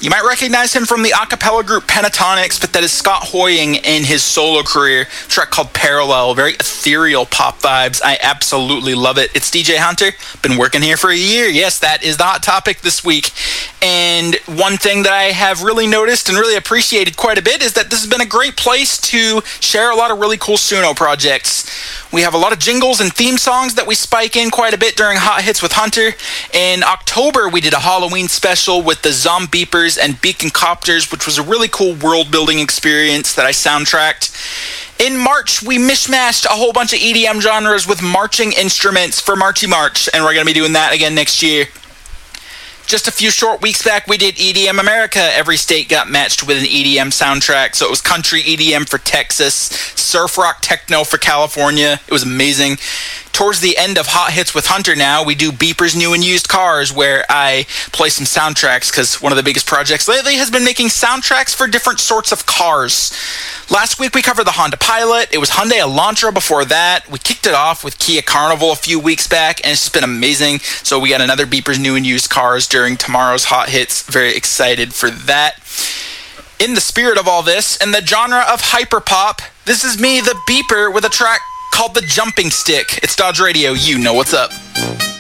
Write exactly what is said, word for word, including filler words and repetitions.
You might recognize him from the a cappella group Pentatonics, but that is Scott Hoying in his solo career. A track called Parallel, very ethereal pop vibes. I absolutely love it. It's D J Hunter. Been working here for a year. Yes, that is the hot topic this week. And one thing that I have really noticed and really appreciated quite a bit is that this has been a great place to share a lot of really cool Suno projects. We have a lot of jingles and theme songs that we spike in quite a bit during Hot Hits with Hunter. In October, we did a Halloween special with the Zombeepers and Beacon Copters, which was a really cool world-building experience that I soundtracked. In March, we mishmashed a whole bunch of E D M genres with marching instruments for Marchy March, and we're going to be doing that again next year. Just a few short weeks back, we did E D M America. Every state got matched with an E D M soundtrack. So it was country E D M for Texas, surf rock techno for California. It was amazing. Towards the end of Hot Hits with Hunter now, we do Beepers New and Used Cars, where I play some soundtracks, because one of the biggest projects lately has been making soundtracks for different sorts of cars. Last week we covered the Honda Pilot. It was Hyundai Elantra before that. We kicked it off with Kia Carnival a few weeks back, and it's just been amazing. So we got another Beepers New and Used Cars during tomorrow's Hot Hits. Very excited for that. In the spirit of all this, and the genre of hyperpop, this is me, the Beeper, with a track called The Jumping Stick. It's Dodge Radio. You know what's up.